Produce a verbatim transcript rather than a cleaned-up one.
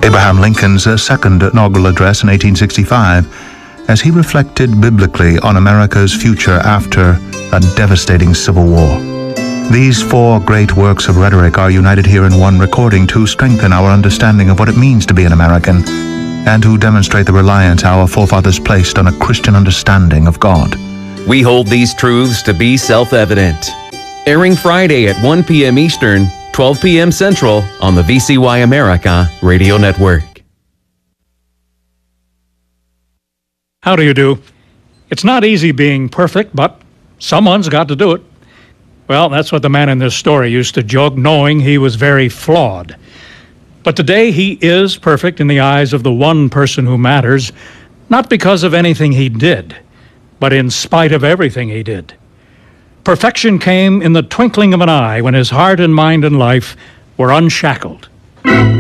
Abraham Lincoln's uh, second inaugural address in eighteen sixty-five, as he reflected biblically on America's future after a devastating civil war. These four great works of rhetoric are united here in one recording to strengthen our understanding of what it means to be an American, and to demonstrate the reliance our forefathers placed on a Christian understanding of God. We hold these truths to be self-evident. Airing Friday at one p.m. Eastern, twelve p.m. Central on the V C Y America Radio Network. How do you do? It's not easy being perfect, but someone's got to do it. Well, that's what the man in this story used to joke, knowing he was very flawed. But today he is perfect in the eyes of the one person who matters, not because of anything he did, but in spite of everything he did. Perfection came in the twinkling of an eye when his heart and mind and life were unshackled.